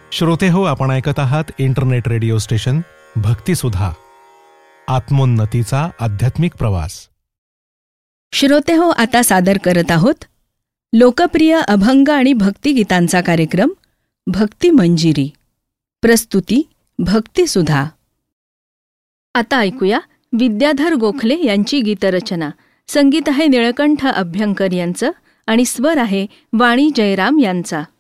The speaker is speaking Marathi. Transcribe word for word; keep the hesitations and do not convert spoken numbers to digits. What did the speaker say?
श्रोते हो, आपण ऐकत आहात इंटरनेट रेडिओ स्टेशन भक्तिसुधा, आत्मोन्नतीचा आध्यात्मिक प्रवास. श्रोते हो, आता सादर करत आहोत लोकप्रिय अभंग आणि भक्तिगीतांचा कार्यक्रम भक्ती मंजिरी. प्रस्तुती भक्तिसुधा. आता ऐकूया विद्याधर गोखले यांची गीतरचना. संगीत आहे निळकंठ अभ्यंकर यांचं आणि स्वर आहे वाणी जयराम यांचा.